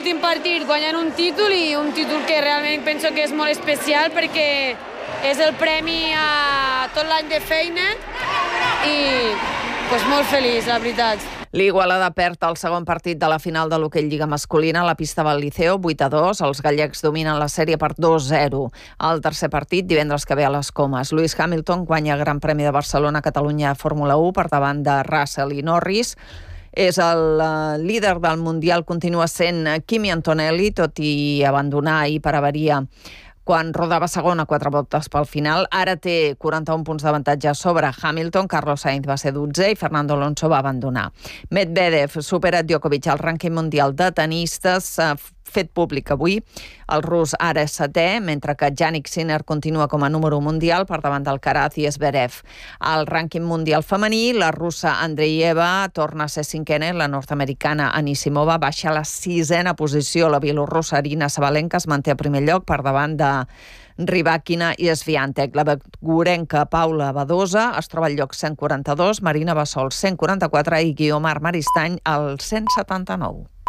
l'últim partit guanyant un títol i un títol que realment penso que és molt especial perquè és el premi a tot l'any de feina i molt feliç, la veritat. L'Igualada perd el segon partit de la final de l'hoquei Lliga masculina a la pista del Liceo, 8-2. Els gallecs dominen la sèrie per 2-0. El tercer partit, divendres que ve a les Comes. Lewis Hamilton guanya Gran Premi de Barcelona-Catalunya Fórmula 1 per davant de Russell i Norris. És el líder del Mundial, continua sent Kimi Antonelli, tot i abandonar ahir per avaria quan rodava segona 4 voltes pel final. Ara té 41 punts d'avantatge sobre Hamilton. Carlos Sainz va ser 12 i Fernando Alonso va abandonar. Medvedev supera Djokovic al rànquing mundial de tenistes fet públic avui. El rus ara és 7è, mentre que Jannik Sinner continua com a número mundial per davant d'Alcaraz i Zverev. Al rànquing mundial femení, la russa Andreeva torna a ser 5è, la nord-americana Anisimova baixa a la 6a posició. La bielorrussa Arina Sabalenka es manté a primer lloc per davant de Rybakina i Swiatek. La begurenca Paula Badosa es troba al lloc 142, Marina Basol 144 i Guiomar Maristany al 179.